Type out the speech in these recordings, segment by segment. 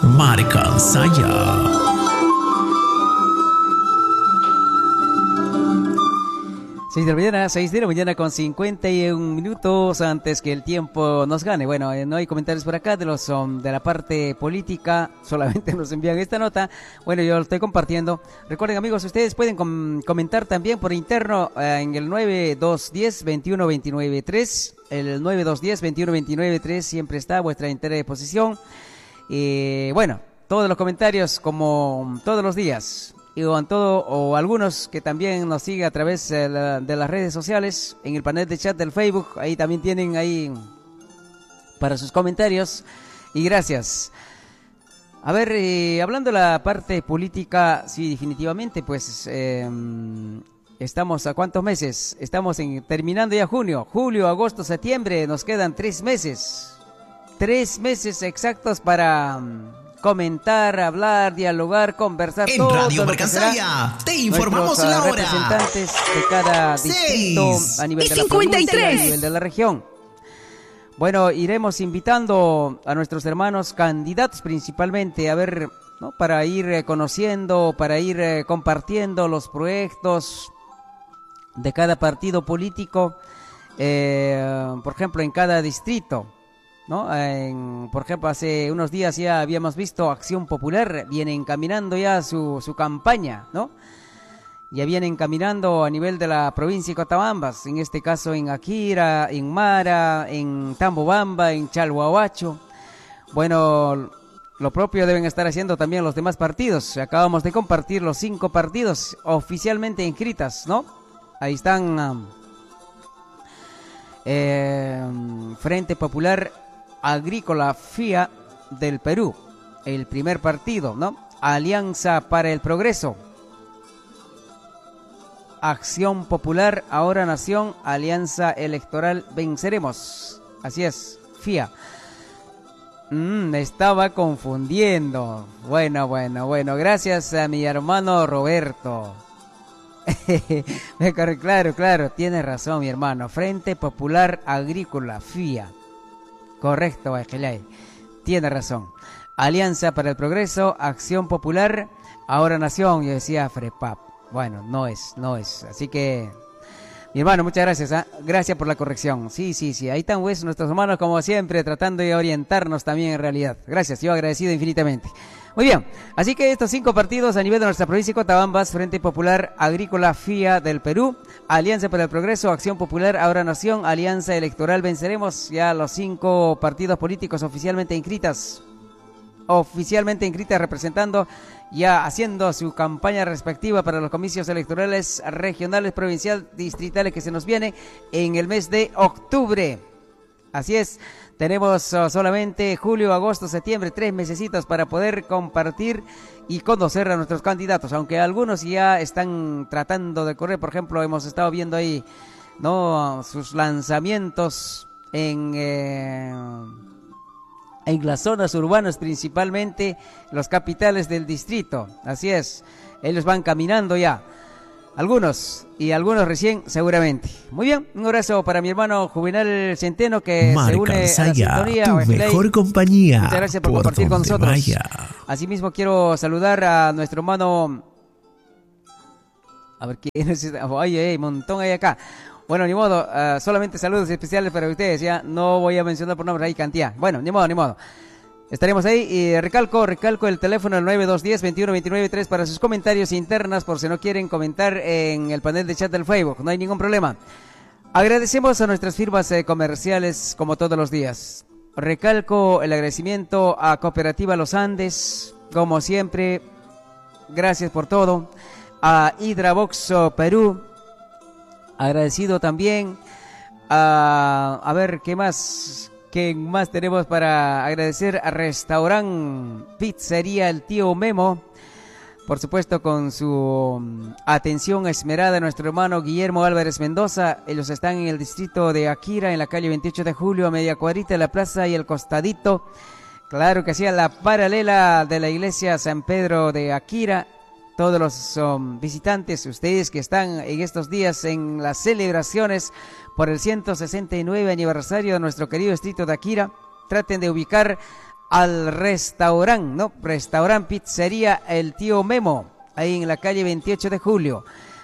Marca Saya. 6 de la mañana con 51 minutos antes que el tiempo nos gane. Bueno, no hay comentarios por acá de la parte política, solamente nos envían esta nota. Bueno, yo lo estoy compartiendo. Recuerden, amigos, ustedes pueden comentar también por interno en el 9210-21293. El 9210-21293 siempre está a vuestra entera disposición. Bueno, todos los comentarios como todos los días. O algunos que también nos siguen a través de las redes sociales, en el panel de chat del Facebook, ahí también tienen ahí para sus comentarios, y gracias. A ver, hablando de la parte política, sí, definitivamente, pues estamos a ¿cuántos meses? Estamos terminando ya julio, agosto, septiembre, nos quedan 3 meses. 3 meses exactos para comentar, hablar, dialogar, conversar. En Radio Marca Saya te informamos la hora. Representantes de cada distrito a nivel de la provincia, a nivel de la región. Bueno, iremos invitando a nuestros hermanos candidatos principalmente, a ver, ¿no? Para ir conociendo, para ir compartiendo los proyectos de cada partido político, por ejemplo, en cada distrito, ¿no? Por ejemplo, hace unos días ya habíamos visto Acción Popular, viene encaminando ya su campaña, ¿no? Ya viene encaminando a nivel de la provincia de Cotabambas, en este caso en Akira, en Mara, en Tambobamba, en Chalhuahuacho. Bueno, lo propio deben estar haciendo también los demás partidos. Acabamos de compartir los 5 partidos oficialmente inscritas, ¿no? Ahí están Frente Popular Agrícola FIA del Perú, el primer partido, ¿no? Alianza para el Progreso, Acción Popular, Ahora Nación, Alianza Electoral Venceremos. Así es, FIA. Me estaba confundiendo. Bueno, gracias a mi hermano Roberto. Claro, tiene razón mi hermano. Frente Popular Agrícola, FIA. Correcto, Angelay. Tiene razón. Alianza para el Progreso, Acción Popular, Ahora Nación. Yo decía FREPAP. Bueno, no es. Así que, mi hermano, muchas gracias. Gracias por la corrección. Sí. Ahí están pues nuestros hermanos, como siempre, tratando de orientarnos también en realidad. Gracias, yo agradecido infinitamente. Muy bien, así que estos 5 partidos a nivel de nuestra provincia de Cotabambas: Frente Popular Agrícola FIA del Perú, Alianza para el Progreso, Acción Popular, Ahora Nación, Alianza Electoral Venceremos. Ya los 5 partidos políticos oficialmente inscritas representando, ya haciendo su campaña respectiva para los comicios electorales regionales, provinciales, distritales que se nos viene en el mes de octubre. Así es. Tenemos solamente julio, agosto, septiembre, 3 mesecitos para poder compartir y conocer a nuestros candidatos, aunque algunos ya están tratando de correr. Por ejemplo, hemos estado viendo ahí, ¿no?, sus lanzamientos en las zonas urbanas, principalmente los capitales del distrito. Así es, ellos van caminando ya. Algunos recién, seguramente. Muy bien, un abrazo para mi hermano Juvenal Centeno, que Marca se une a la sintonía. Tu mejor compañía. Muchas gracias por compartir con nosotros. Vaya. Asimismo, quiero saludar a nuestro hermano. A ver quién es. Oye, montón ahí acá. Bueno, ni modo, solamente saludos especiales para ustedes, ya. No voy a mencionar por nombre, ahí cantidad. Bueno, ni modo. Estaremos ahí y recalco el teléfono, el 9210-21293 para sus comentarios internos, por si no quieren comentar en el panel de chat del Facebook, no hay ningún problema. Agradecemos a nuestras firmas comerciales como todos los días. Recalco el agradecimiento a Cooperativa Los Andes, como siempre, gracias por todo. A Hidrabox Perú, agradecido también. A ver, ¿qué más tenemos para agradecer? A Restaurant Pizzería El Tío Memo, por supuesto con su atención esmerada, nuestro hermano Guillermo Álvarez Mendoza. Ellos están en el distrito de Akira, en la calle 28 de Julio, a media cuadrita de la plaza y el costadito, claro que sí, a la paralela de la iglesia San Pedro de Akira. Todos los visitantes, ustedes que están en estos días en las celebraciones por el 169 aniversario de nuestro querido distrito de Akira, traten de ubicar al restaurante, ¿no? Restaurante Pizzería El Tío Memo, ahí en la calle 28 de julio.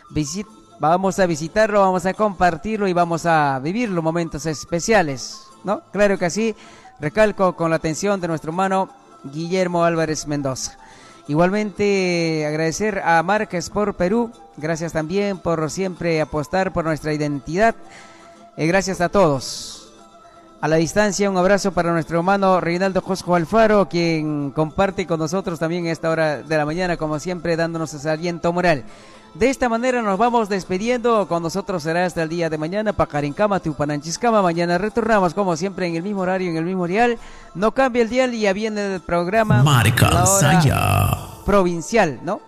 Vamos a visitarlo, vamos a compartirlo y vamos a vivir los momentos especiales, ¿no? Claro que sí, recalco con la atención de nuestro hermano Guillermo Álvarez Mendoza. Igualmente agradecer a Marca Sport Perú, gracias también por siempre apostar por nuestra identidad. Gracias a todos. A la distancia, un abrazo para nuestro hermano Reinaldo Josco Alfaro, quien comparte con nosotros también a esta hora de la mañana, como siempre, dándonos ese aliento moral. De esta manera nos vamos despidiendo. Con nosotros será hasta el día de mañana. Pacarincama, Tupananchiscama. Mañana retornamos como siempre en el mismo horario, en el mismo dial. No cambia el dial y ya viene el programa Marca Saya provincial, ¿no?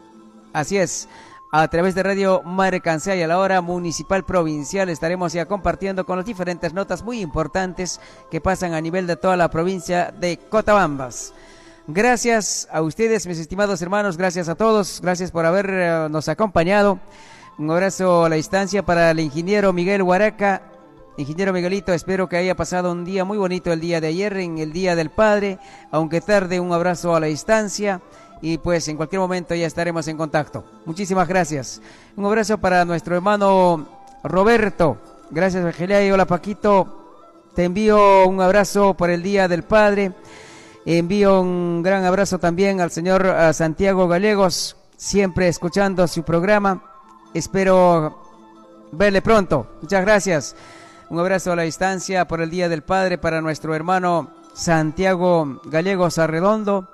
Así es. A través de Radio Marcansaya, a la hora municipal provincial, estaremos ya compartiendo con las diferentes notas muy importantes que pasan a nivel de toda la provincia de Cotabambas. Gracias a ustedes, mis estimados hermanos, gracias a todos, gracias por habernos acompañado. Un abrazo a la distancia para el ingeniero Miguel Huaraca. Ingeniero Miguelito, espero que haya pasado un día muy bonito el día de ayer, en el Día del Padre, aunque tarde, un abrazo a la distancia. Y pues en cualquier momento ya estaremos en contacto. Muchísimas gracias. Un abrazo para nuestro hermano Roberto. Gracias, Angelia. Y hola, Paquito. Te envío un abrazo por el Día del Padre. Envío un gran abrazo también al señor Santiago Gallegos, siempre escuchando su programa. Espero verle pronto. Muchas gracias. Un abrazo a la distancia por el Día del Padre para nuestro hermano Santiago Gallegos Arredondo.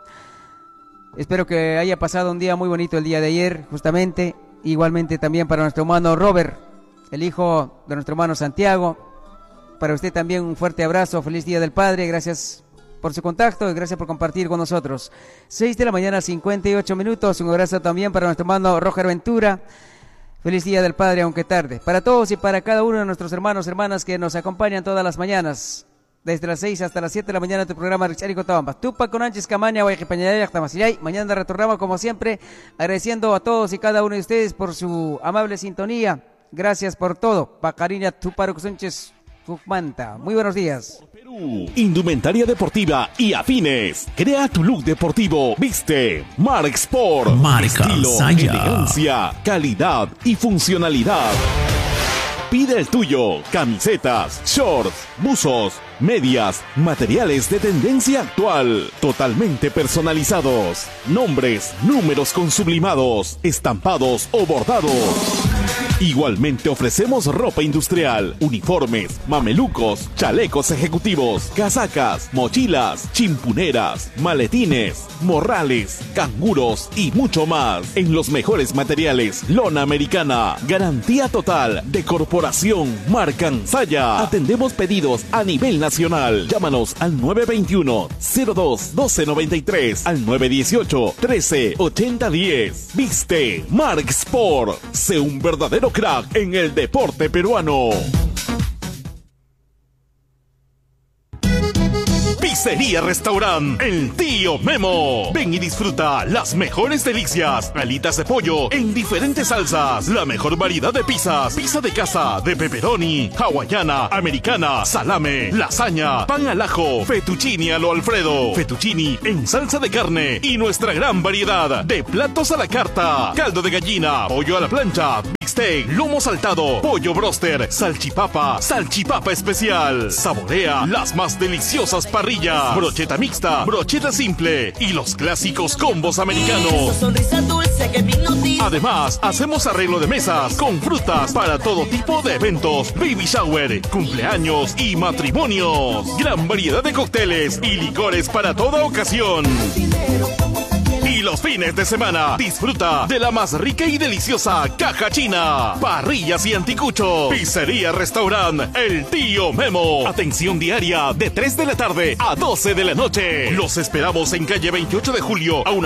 Espero que haya pasado un día muy bonito el día de ayer, justamente. Igualmente también para nuestro hermano Robert, el hijo de nuestro hermano Santiago. Para usted también un fuerte abrazo. Feliz Día del Padre. Gracias por su contacto y gracias por compartir con nosotros. 6 de la mañana, 58 minutos. Un abrazo también para nuestro hermano Roger Ventura. Feliz Día del Padre, aunque tarde. Para todos y para cada uno de nuestros hermanos, hermanas que nos acompañan todas las mañanas, desde las 6 hasta las 7 de la mañana, tu programa Richari Cotabamba. Tupac con Anches Camaña, Guayjipañayay, Actamasillay. Mañana retornamos como siempre, agradeciendo a todos y cada uno de ustedes por su amable sintonía. Gracias por todo. Pacariña Tupac Sánchez Fugmanta. Muy buenos días. Perú, indumentaria deportiva y afines. Crea tu look deportivo. Viste Marc Sport. Marca Estilo, Saya. elegancia, calidad y funcionalidad. Pide el tuyo. Camisetas, shorts, buzos, medias, materiales de tendencia actual, totalmente personalizados. Nombres, números con sublimados, estampados o bordados. Igualmente ofrecemos ropa industrial, uniformes, mamelucos, chalecos ejecutivos, casacas, mochilas, chimpuneras, maletines, morrales, canguros y mucho más. En los mejores materiales, lona americana, garantía total de Corporación Marcansaya. Atendemos pedidos a nivel nacional. Llámanos al 921-02-1293, al 918-13-8010. Viste Marc Sport. Sé un verdadero crack en el deporte peruano. Pizzería Restaurant El Tío Memo. Ven y disfruta las mejores delicias. Alitas de pollo en diferentes salsas. La mejor variedad de pizzas. Pizza de casa, de pepperoni, hawaiana, americana, salame, lasaña, pan al ajo, fettuccini a lo Alfredo, fettuccini en salsa de carne y nuestra gran variedad de platos a la carta. Caldo de gallina, pollo a la plancha, bistec, lomo saltado, pollo broster, salchipapa especial. Saborea las más deliciosas parrillas, brocheta mixta, brocheta simple y los clásicos combos americanos. Además, hacemos arreglo de mesas con frutas para todo tipo de eventos, baby shower, cumpleaños y matrimonios. Gran variedad de cócteles y licores para toda ocasión. Y los fines de semana, disfruta de la más rica y deliciosa caja china, parrillas y anticuchos. Pizzería Restaurant El Tío Memo. Atención diaria de 3 de la tarde a 12 de la noche. Los esperamos en calle 28 de julio a una